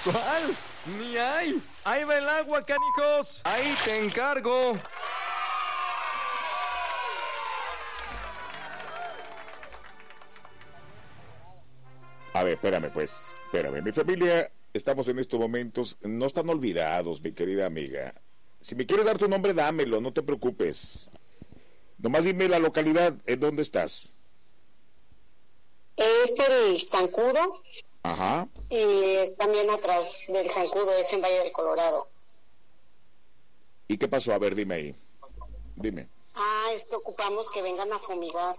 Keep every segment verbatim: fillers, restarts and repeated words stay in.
¿Cuál? Ni hay. Ahí va el agua, canijos. Ahí te encargo. A ver, espérame pues, espérame. Mi familia, estamos en estos momentos, no están olvidados, mi querida amiga. Si me quieres dar tu nombre, dámelo, no te preocupes. Nomás dime la localidad, ¿en dónde estás? Es el Zancudo. Ajá. Y es también atrás del Zancudo, es en Valle del Colorado. ¿Y qué pasó? A ver, dime ahí. Dime. Ah, es que ocupamos que vengan a fumigar.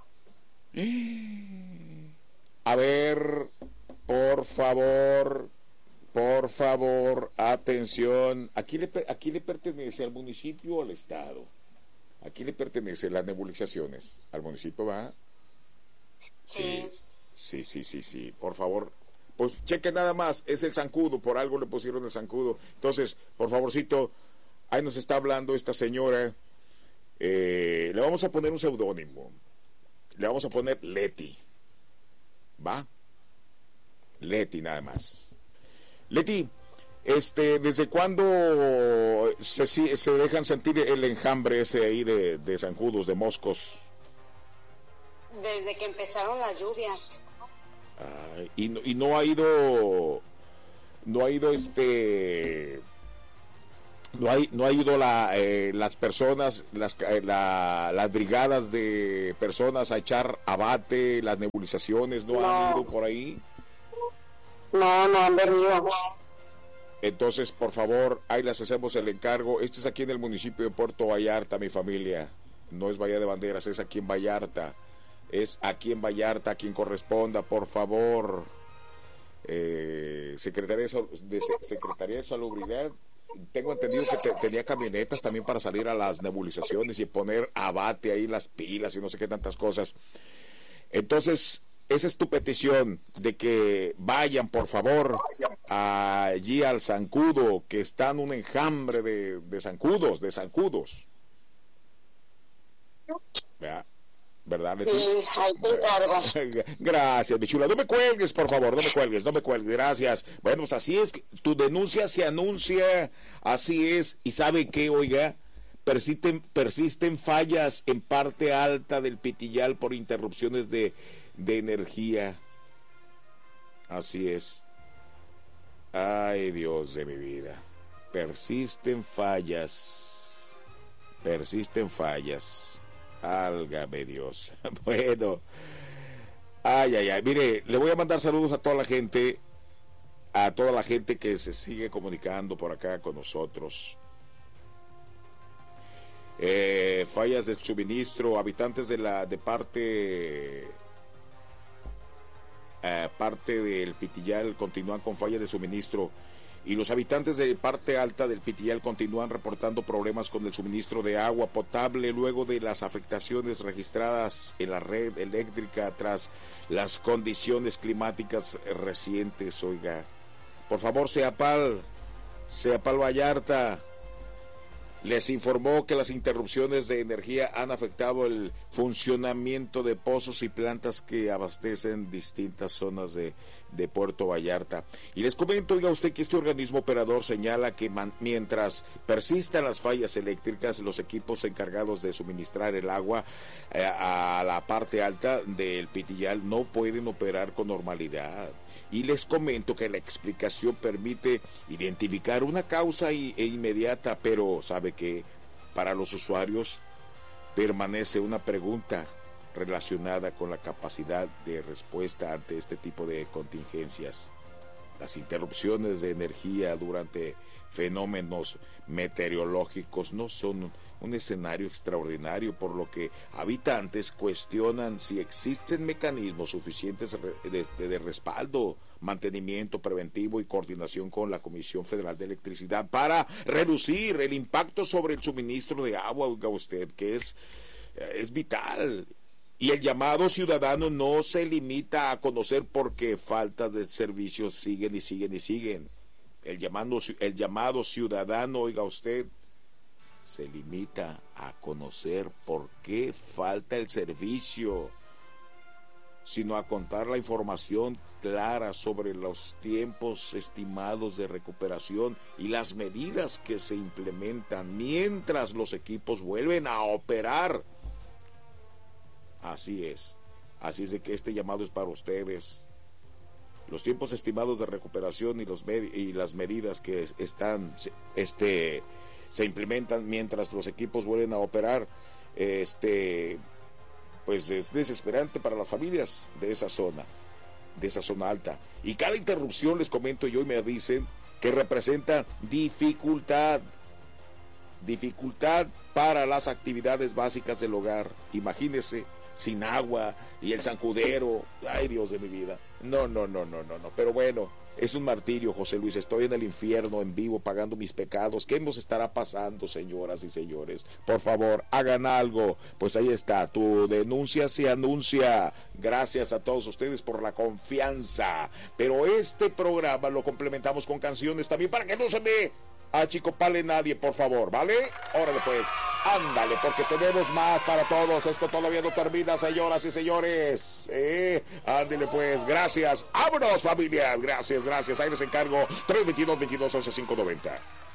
A ver, por favor, por favor, atención. ¿Aquí le, aquí le pertenece al municipio o al estado? Aquí le pertenece las nebulizaciones. ¿Al municipio va? Sí, sí, sí, sí, sí. Por favor, pues cheque nada más. Es el Zancudo, por algo le pusieron el Zancudo. Entonces, por favorcito, ahí nos está hablando esta señora. Eh, le vamos a poner un seudónimo. Le vamos a poner Leti. ¿Va? Leti nada más. Leti, este, ¿desde cuándo se, se dejan sentir el enjambre ese ahí de, de zancudos, de moscos? Desde que empezaron las lluvias. Ay, y, no, y no ha ido, no ha ido este, no ha, no ha ido la, eh, las personas, las, eh, la, las brigadas de personas a echar abate, las nebulizaciones, ¿no, no han ido por ahí? No, no han venido. Entonces, por favor, ahí les hacemos el encargo. Este es aquí en el municipio de Puerto Vallarta, mi familia. No es Bahía de Banderas, es aquí en Vallarta. Es aquí en Vallarta, a quien corresponda, por favor. Eh, Secretaría de, Secretaría de Salubridad. Tengo entendido que te, tenía camionetas también para salir a las nebulizaciones y poner abate ahí las pilas y no sé qué tantas cosas. Entonces, esa es tu petición, de que vayan, por favor, allí al Zancudo, que está en un enjambre de, de zancudos, de zancudos. ¿Verdad? ¿Verdad? Sí, ahí te encargo. Gracias, mi chula. No me cuelgues, por favor, no me cuelgues, no me cuelgues, gracias. Bueno, pues así es, tu denuncia se anuncia, así es, y ¿sabe qué, oiga? Persisten, persisten fallas en parte alta del Pitillal por interrupciones de, de energía. Así es. Ay, Dios de mi vida. Persisten fallas. Persisten fallas. Álgame Dios. Bueno. Ay, ay, ay. Mire, le voy a mandar saludos a toda la gente, a toda la gente que se sigue comunicando por acá con nosotros. Eh, fallas de suministro, habitantes de la de parte eh, parte del Pitillal continúan con fallas de suministro, y los habitantes de parte alta del Pitillal continúan reportando problemas con el suministro de agua potable luego de las afectaciones registradas en la red eléctrica tras las condiciones climáticas recientes. Oiga, por favor, Ceapal, Ceapal Vallarta les informó que las interrupciones de energía han afectado el funcionamiento de pozos y plantas que abastecen distintas zonas de, de Puerto Vallarta. Y les comento, oiga usted, que este organismo operador señala que man, mientras persistan las fallas eléctricas, los equipos encargados de suministrar el agua eh, a la parte alta del Pitillal no pueden operar con normalidad. Y les comento que la explicación permite identificar una causa y, e inmediata, pero sabe que para los usuarios permanece una pregunta relacionada con la capacidad de respuesta ante este tipo de contingencias. Las interrupciones de energía durante fenómenos meteorológicos no son un escenario extraordinario, por lo que habitantes cuestionan si existen mecanismos suficientes de, de, de respaldo, mantenimiento preventivo y coordinación con la Comisión Federal de Electricidad para reducir el impacto sobre el suministro de agua, oiga usted, que es, es vital. Y el llamado ciudadano no se limita a conocer, porque faltas de servicios siguen y siguen y siguen. El llamado, el llamado ciudadano, oiga usted, se limita a conocer por qué falta el servicio. sino a contar la información clara sobre los tiempos estimados de recuperación y las medidas que se implementan mientras los equipos vuelven a operar. Así es, así es de que este llamado es para ustedes. Los tiempos estimados de recuperación y, los med- y las medidas que están, este, se implementan mientras los equipos vuelven a operar, este, pues es desesperante para las familias de esa zona, de esa zona alta. Y cada interrupción, les comento yo y me dicen, que representa dificultad, dificultad para las actividades básicas del hogar. Imagínese, sin agua y el zancudero, ay Dios de mi vida. No, no, no, no, no, no. Pero bueno, es un martirio, José Luis. Estoy en el infierno en vivo pagando mis pecados. ¿Qué nos estará pasando, señoras y señores? Por favor, hagan algo. Pues ahí está, tu denuncia se anuncia. Gracias a todos ustedes por la confianza. Pero este programa lo complementamos con canciones también para que no se me achicopale nadie, por favor, ¿vale? Órale pues, ándale, porque tenemos más para todos. Esto todavía no termina, señoras y señores. Eh, ándale pues, gracias. ¡Vámonos, familias! Gracias, gracias. Ahí les encargo. tres veintidós, veintidós, once, cinco noventa.